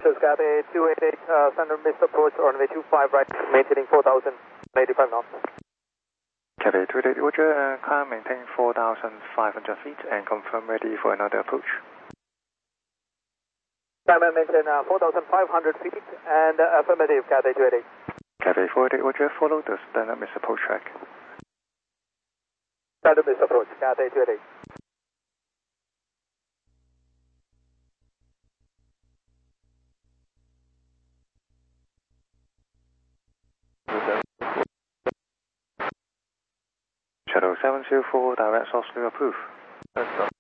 Cathay 288, standard missed approach, runway 25 right, maintaining 4,085 knots. Cathay 288, Roger, climb maintain 4,500 feet and confirm ready for another approach. Climb and maintain 4,500 feet and affirmative, Cathay 288. Cathay 488, Roger, follow the standard missed approach track. Standard missed approach, Cathay 288. Shuttle 704, direct source to approve.